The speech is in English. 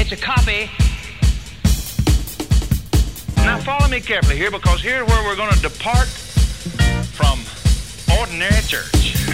get your copy. Now follow me carefully here, because here's where we're going to depart from ordinary church.